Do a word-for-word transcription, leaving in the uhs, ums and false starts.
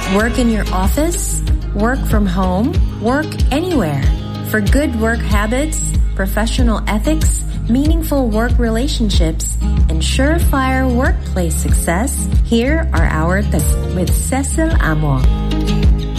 Work in your office, work from home, work anywhere. For good work habits, professional ethics, meaningful work relationships, and surefire workplace success, here are our tips with Cecil Amo.